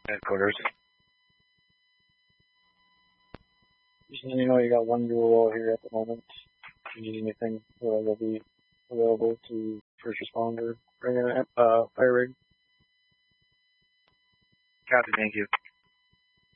Headquarters. Just so you know, you got one dual here at the moment. If you need anything, they'll be available to first responder, bring in a fire rig. Copy, thank you.